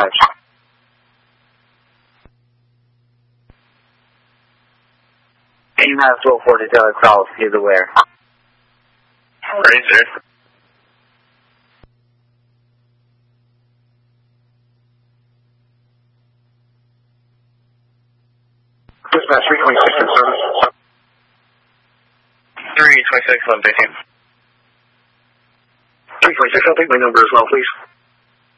dispatch. AMAS 1240 to Taylor Cross, he is aware. Ready, sir. Dispatch 326 in service. 326, 1115. 326, I'll take my number as well, please.